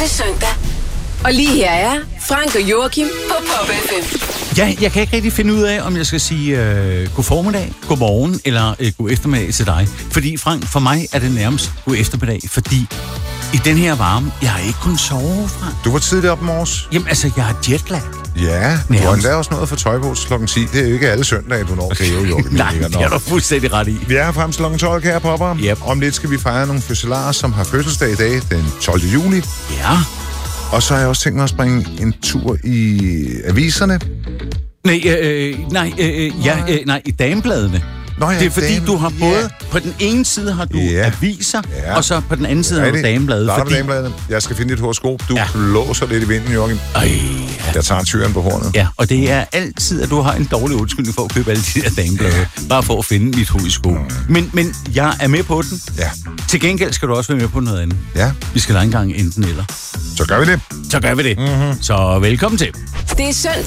det søndag. Og lige her er Frank og Joachim på Pop FM. Ja, jeg kan ikke rigtig finde ud af, om jeg skal sige god formiddag, god morgen eller god eftermiddag til dig. Fordi Frank, for mig er det nærmest god eftermiddag, fordi i den her varme, jeg har ikke kunnet sove, Frank. Du var tidligt op i morges. Jamen altså, jeg har jetlag. Ja, du har endda også noget for tøj på klokken 10. Det er jo ikke alle søndage, du når til Joachim. Nej, det er du fuldstændig ret i. Vi er frem til klokken 12, kære popper. Yep. Om lidt skal vi fejre nogle fødselarer, som har fødselsdag i dag, den 12. juli. Ja. Og så har jeg også tænkt mig at springe en tur i aviserne. Nej, i damebladene. Nå ja, det er fordi, du har både... På den ene side har du aviser, og så på den anden side har du damebladet. Damebladene. Jeg skal finde dit horoskop. Du blåser lidt i vinden, Joachim. Jeg tager tyren på hornet. Ja, og det er altid, at du har en dårlig undskyldning for at købe alle de der dameblade. Bare for at finde mit horoskop. Men jeg er med på den. Ja. Til gengæld skal du også være med på noget andet. Ja. Vi skal da engang enten eller. Så gør vi det. Så gør vi det. Så velkommen til. Det er søndag.